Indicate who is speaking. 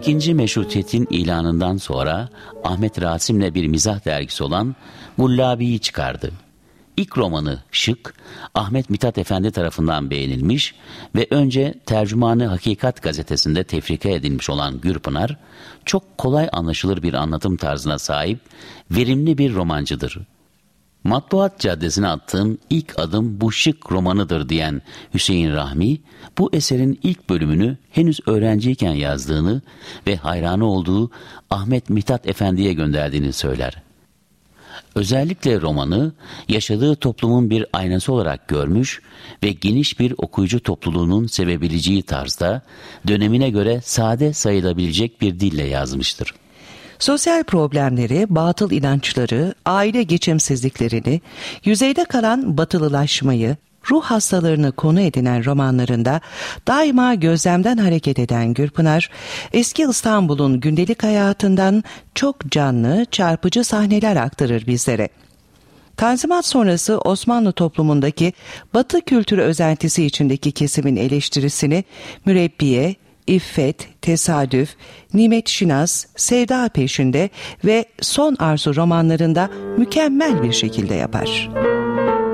Speaker 1: İkinci Meşrutiyet'in ilanından sonra Ahmet Rasim'le bir mizah dergisi olan Gullabi'yi çıkardı. İlk romanı Şık, Ahmet Mithat Efendi tarafından beğenilmiş ve önce Tercümanı Hakikat gazetesinde tefrika edilmiş olan Gürpınar, çok kolay anlaşılır bir anlatım tarzına sahip, verimli bir romancıdır. Matbuat caddesine attığım ilk adım bu şık romanıdır diyen Hüseyin Rahmi, bu eserin ilk bölümünü henüz öğrenciyken yazdığını ve hayranı olduğu Ahmet Mithat Efendi'ye gönderdiğini söyler. Özellikle romanı yaşadığı toplumun bir aynası olarak görmüş ve geniş bir okuyucu topluluğunun sevebileceği tarzda dönemine göre sade sayılabilecek bir dille yazmıştır.
Speaker 2: Sosyal problemleri, batıl inançları, aile geçimsizliklerini, yüzeyde kalan batılılaşmayı, ruh hastalarını konu edinen romanlarında daima gözlemden hareket eden Gürpınar, eski İstanbul'un gündelik hayatından çok canlı, çarpıcı sahneler aktarır bizlere. Tanzimat sonrası Osmanlı toplumundaki Batı kültürü özentisi içindeki kesimin eleştirisini Mürebbiye, İffet, Tesadüf, Nimet Şinas, Sevda Peşinde ve Son Arzu romanlarında mükemmel bir şekilde yapar.